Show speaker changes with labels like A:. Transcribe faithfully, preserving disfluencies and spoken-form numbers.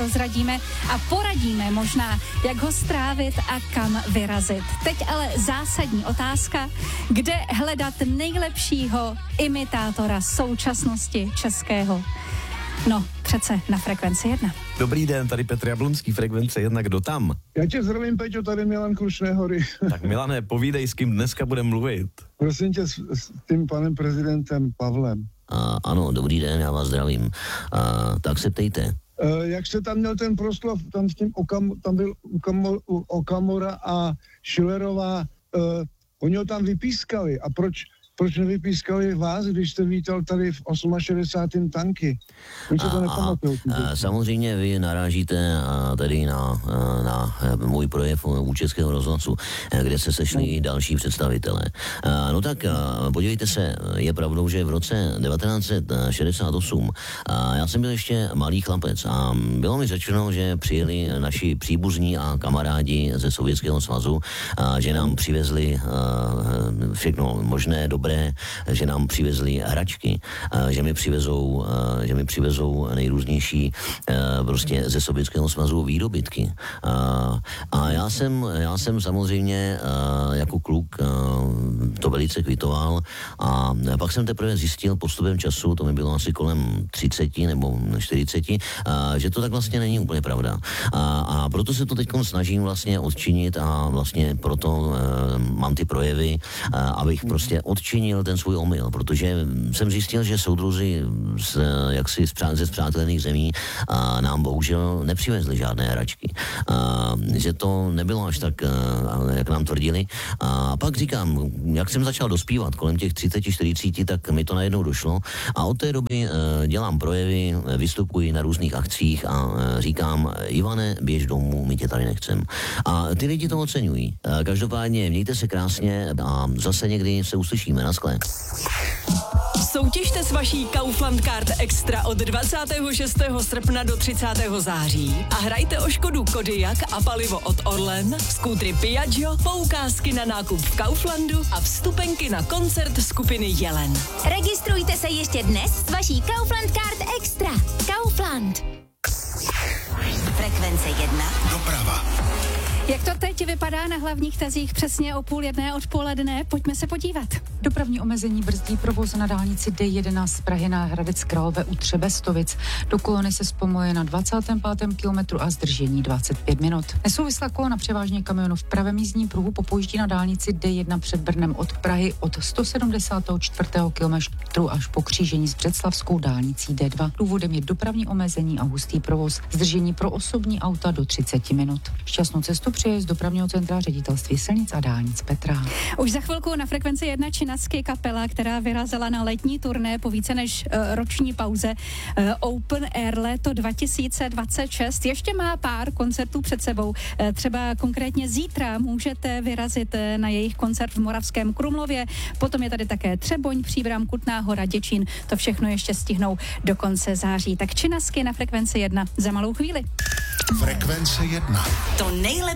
A: prozradíme a poradíme možná, jak ho strávit a kam vyrazit. Teď ale zásadní otázka, kde hledat nejlepšího imitátora současnosti českého. No, přece na Frekvenci jedna.
B: Dobrý den, tady Petr Jablonský, Frekvence jedna, kdo tam?
C: Já tě zdravím, Peťo, tady Milan Krušné hory.
B: Tak Milane, povídej, s kým dneska budeme mluvit.
C: Prosím tě, s, s tím panem prezidentem Pavlem.
D: A, ano, dobrý den, já vás zdravím. A, tak se ptejte.
C: E, jak se tam měl ten proslov, tam s tím Okam, tam byl Okamo, Okamura a Schillerová, e, oni ho tam vypískali. A proč, proč nevypískali vás, když jste vítal tady v šedesátém osmém tanky? Oni se to nepamatují.
D: Samozřejmě vy narážíte a, tady na, na můj projev u Českého rozhlasu, kde se sešli i další představitelé. A, no tak a, podívejte se, je pravdou, že v roce devatenáct set šedesát osm a já jsem byl ještě malý chlapec a bylo mi řečeno, že přijeli naši příbuzní a kamarádi ze Sovětského svazu, a, že nám přivezli a, všechno možné, dobré, že nám přivezli hračky, a, že mi přivezou, a, že mi přivezou nejrůznější a, prostě ze Sovětského svazu výdobytky. A, a já jsem, já jsem samozřejmě a, jako kluk a, to velice kvitoval a pak jsem teprve zjistil postupem času, to mi bylo asi kolem třicet nebo čtyřicet, a, že to tak vlastně není úplně pravda. A, a proto se to teď snažím vlastně odčinit a vlastně proto a, mám ty projevy, a, abych prostě odčinil ten svůj omyl, protože jsem zjistil, že soudruzi z, jaksi ze spřátelených zemí a nám bohužel nepřivezli žádné hračky. A, že to nebylo až tak, a, jak nám tvrdili. A pak říkám, jak jsem začal dospívat kolem těch třicet čtyřicet, tak mi to najednou došlo a od té doby a, dělám projevy, vystupuji na různých akcích a, a říkám, Ivane, běž domů, my tě tady nechcem. A ty lidi to oceňují. A každopádně mějte se krásně a zase někdy se uslyšíme. Naschle.
E: Soutěžte s vaší Kaufland Card Extra od dvacátého šestého srpna do třicátého září a hrajte o Škodu Kodiaq a palivo od Orlen, skútry Piaggio, poukázky na nákup v Kauflandu a vstupenky na koncert skupiny Jelen.
F: Registrujte se ještě dnes s vaší Kaufland Card Extra. Kaufland. Frekvence jedna.
G: Doprava.
A: Jak to teď vypadá na hlavních tazích přesně o půl jedné odpoledne? Pojďme se podívat.
H: Dopravní omezení brzdí provoz na dálnici D jedna z Prahy na Hradec Králové u Třebestovic. Do kolony se zpomaluje na dvacátém pátém kilometru a zdržení dvacet pět minut. Nesouvislá kolona převážně kamionů v pravém jízdním pruhu popojíždí na dálnici D jedna před Brnem od Prahy od sto sedmdesát čtyři kilometru až po křížení s Břeclavskou dálnicí D dva. Důvodem je dopravní omezení a hustý provoz. Zdržení pro osobní auta do třicet minut. Šťastnou cestu přeje z dopravního centra Ředitelství silnic a dálnic Petra.
A: Už za chvilku na Frekvenci jedna činasky kapela, která vyrazila na letní turné po více než uh, roční pauze. Uh, Open Air léto dva tisíce dvacet šest ještě má pár koncertů před sebou. Uh, třeba konkrétně zítra můžete vyrazit uh, na jejich koncert v Moravském Krumlově. Potom je tady také Třeboň, Příbram, Kutná Hora, Děčín. To všechno ještě stihnou do konce září. Tak činasky na Frekvenci jedna za malou chvíli.
G: Frekvence jedna.
E: To nejlepší